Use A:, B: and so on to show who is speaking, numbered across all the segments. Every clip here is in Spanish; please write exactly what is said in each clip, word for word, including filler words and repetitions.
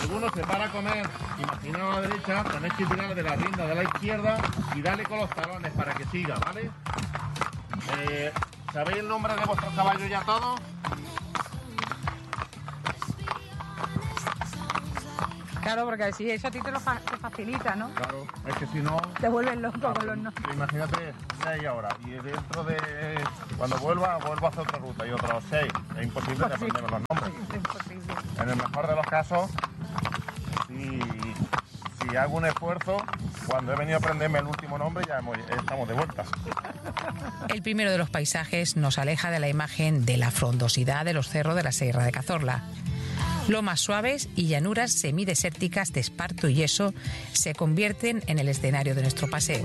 A: alguno se para a comer, imaginaos a la derecha, tenéis que tirarle de la rienda de la izquierda y darle con los talones para que siga, ¿vale? Eh, ¿Sabéis el nombre de vuestros caballos ya todos?
B: Claro, porque si eso a ti te lo fa te facilita, ¿no?
A: Claro, es que si no...
B: Te vuelves loco claro, con los nombres.
A: Imagínate seis horas y dentro de... Cuando vuelva, vuelvo a hacer otra ruta y otros seis. Es imposible de aprenderme los nombres.
B: Es imposible.
A: En el mejor de los casos, si, si hago un esfuerzo, cuando he venido a aprenderme el último nombre ya hemos, estamos de vuelta.
C: El primero de los paisajes nos aleja de la imagen de la frondosidad de los cerros de la Sierra de Cazorla. Lomas suaves y llanuras semidesérticas de esparto y yeso se convierten en el escenario de nuestro paseo.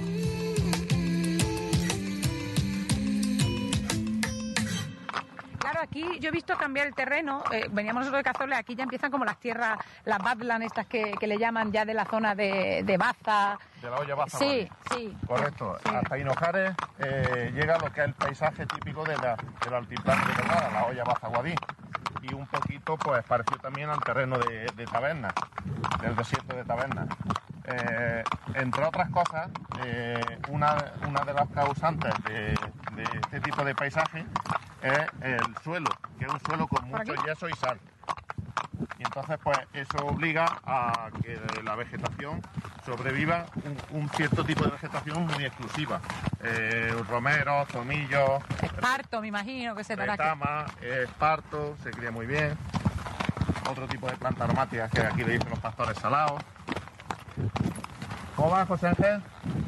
B: Claro, aquí yo he visto cambiar el terreno. Eh, veníamos nosotros de Cazorla, aquí ya empiezan como las tierras, las badlands estas que, que le llaman ya de la zona de, de Baza.
A: De la olla Baza.
B: Sí, sí.
A: Correcto.
B: Sí.
A: Hasta Hinojares eh, llega lo que es el paisaje típico de la, del altiplano de Granada, la olla Baza Guadí. Y un poquito pues pareció también al terreno de, de Taberna, del desierto de Taberna. Eh, entre otras cosas, eh, una, una de las causantes de, de este tipo de paisaje es el suelo, que es un suelo con mucho yeso y sal. Y entonces pues eso obliga a que la vegetación sobreviva un, un cierto tipo de vegetación muy exclusiva. Eh, romeros, tomillos,
B: esparto, me imagino que se dará aquí.
A: Retama, esparto, se cría muy bien. Otro tipo de plantas aromáticas que aquí le dicen los pastores salados. ¿Cómo va, José Ángel?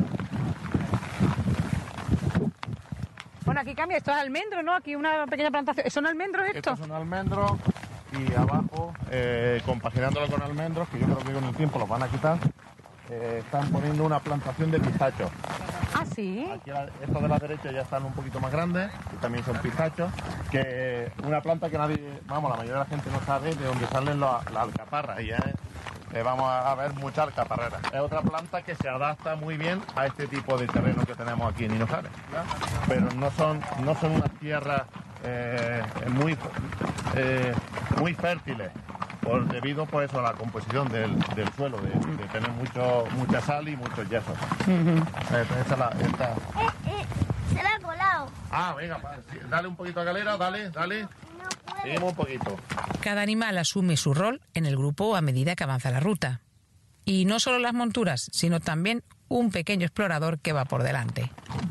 B: Bueno, aquí cambia, esto es almendro, ¿no? Aquí una pequeña plantación. ¿Son almendros esto?
A: Estos son almendros y abajo, eh, compaginándolo con almendros, que yo creo que con el tiempo los van a quitar, eh, están poniendo una plantación de pistachos.
B: Ah, sí.
A: Aquí estos de la derecha ya están un poquito más grandes, y también son pistachos, que una planta que nadie, vamos, la mayoría de la gente no sabe de dónde salen las la alcaparras, y es, eh, vamos a ver muchas alcaparreras. Es otra planta que se adapta muy bien a este tipo de terreno que tenemos aquí en Hinojares, pero no son, no son unas tierras eh, muy, eh, muy fértiles. Por, debido pues eso, a la composición del, del suelo, de, de tener mucho, mucha sal y muchos yesos. Uh-huh. Esta, la, esta...
D: Eh, eh, se la ha colado.
A: Ah, venga, dale un poquito a Galera, dale, dale.
D: No
A: Seguimos un poquito.
C: Cada animal asume su rol en el grupo a medida que avanza la ruta. Y no solo las monturas, sino también un pequeño explorador que va por delante.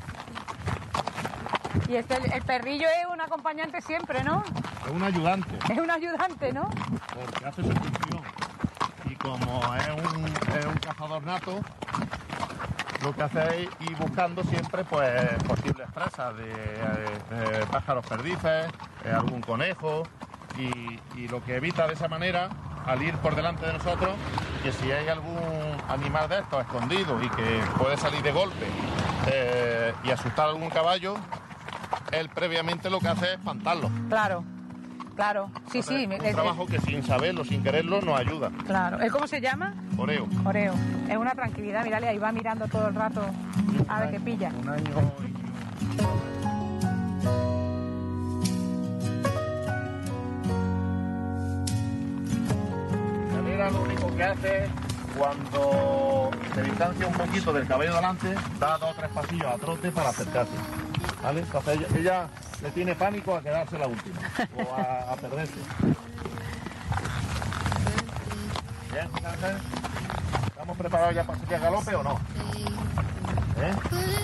B: Y este, el, el perrillo es un acompañante siempre, ¿no?
A: Es un ayudante.
B: Es un ayudante, ¿no?
A: Porque hace su función. Y como es un, es un cazador nato, lo que hace es ir buscando siempre pues posibles presas de eh, eh, pájaros perdices, eh, algún conejo, y, y lo que evita de esa manera, al ir por delante de nosotros, que si hay algún animal de estos escondido y que puede salir de golpe eh, y asustar a algún caballo, él previamente lo que hace es espantarlo.
B: Claro, claro. Sí,
A: Entonces,
B: sí.
A: Un
B: es,
A: trabajo que sin saberlo, sin quererlo, nos ayuda.
B: Claro. ¿El cómo se llama?
A: Oreo.
B: Oreo. Es una tranquilidad, mirale, ahí va mirando todo el rato a ver qué pilla.
A: Un año y... Galera lo único que hace, cuando se distancia un poquito del caballo delante, da dos o tres pasillos a trote para acercarse. ¿Vale? Entonces ella, ella le tiene pánico a quedarse la última o a, a perderse. Bien, ¿estamos preparados ya para salir a galope o no? ¿Eh?